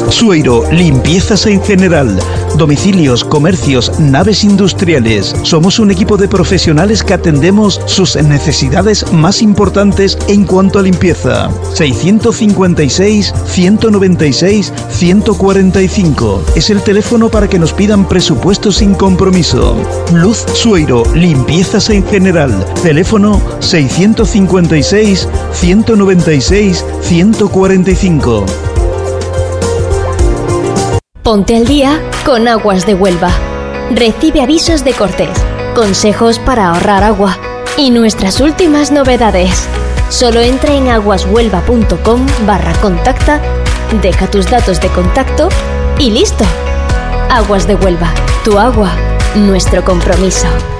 Sueiro, limpiezas en general. Domicilios, comercios, naves industriales. Somos un equipo de profesionales que atendemos sus necesidades más importantes en cuanto a limpieza. 656-196-145 es el teléfono para que nos pidan presupuestos sin compromiso. Luz Sueiro, limpiezas en general. Teléfono 656-196-145. Ponte al día con Aguas de Huelva. Recibe avisos de cortes, consejos para ahorrar agua y nuestras últimas novedades. Solo entra en aguashuelva.com/contacta, deja tus datos de contacto y listo. Aguas de Huelva, tu agua, nuestro compromiso.